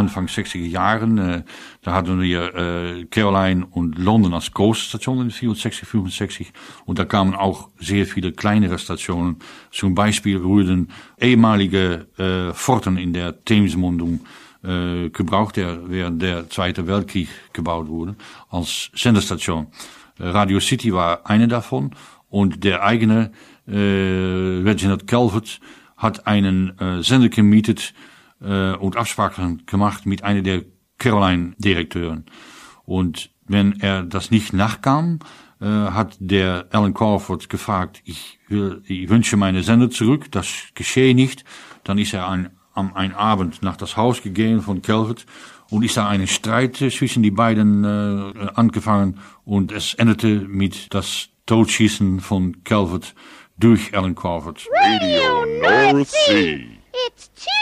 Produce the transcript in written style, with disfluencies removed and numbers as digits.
Anfang 60er Jahren. Da hatten wir Caroline und London als große Stationen in 64, 65. Und da kamen auch sehr viele kleinere Stationen. Zum Beispiel wurden ehemalige Forten in der Themsmundung gebraucht, der während der Zweiten Weltkrieg gebaut wurde, als Senderstation. Radio City war eine davon und der eigene Reginald Calvert hat einen Sender gemietet und Absprachen gemacht mit einer der Caroline-Direkteuren. Und wenn er das nicht nachkam, hat der Alan Crawford gefragt, ich wünsche meine Sender zurück, das geschehe nicht. Dann ist er ein Abend nach das Haus gegangen von Calvert und ist da einen Streit zwischen die beiden angefangen und es endete mit das Totschießen von Calvert durch Alan Crawford. Radio North Sea. It's